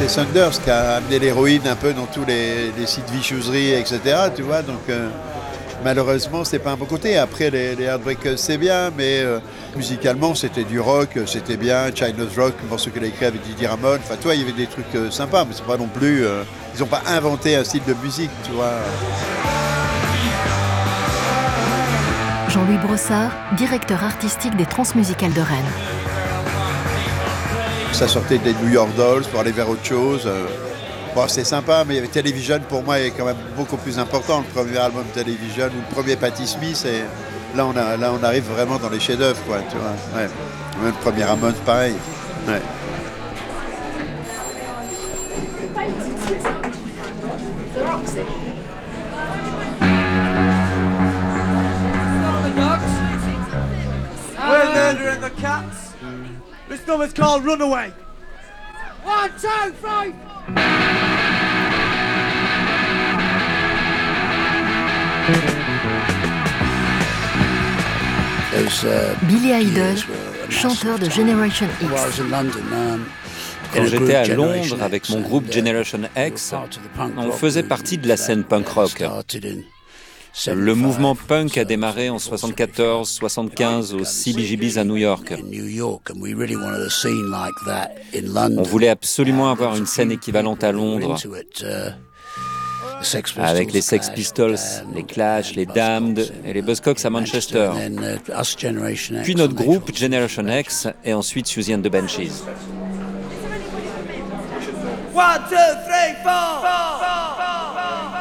c'est Thunders qui a amené l'héroïne un peu dans tous les sites vicioseries, etc. Tu vois, donc malheureusement, c'est pas un bon côté. Après, les Heartbreakers, c'est bien, mais musicalement, c'était du rock, c'était bien. China's Rock, un morceau qu'elle a écrit avec Didi Ramone. Enfin, toi, il y avait des trucs sympas, mais c'est pas non plus. Ils n'ont pas inventé un style de musique, tu vois. Jean-Louis Brossard, directeur artistique des Transmusicales de Rennes. Ça sortait des New York Dolls pour aller vers autre chose. Bon, c'est sympa, mais Television, pour moi, est quand même beaucoup plus important. Le premier album Television ou le premier Patti Smith, et là, on arrive vraiment dans les chefs-d'œuvre, quoi, tu vois. Ouais. Même le premier Ramones, pareil. Ouais. We're the Cats. This number's called Runaway. 1, 2, 3. Billy Idol, chanteur de Generation X. Quand j'étais à Londres avec mon groupe Generation X, on faisait partie de la scène punk rock. Le mouvement punk a démarré en 74-75 aux CBGBs à New York. On voulait absolument avoir une scène équivalente à Londres, avec les Sex Pistols, les Clash, les Damned et les Buzzcocks à Manchester. Puis notre groupe Generation X et ensuite Susie and the Banshees. 1, 2, 3, 4.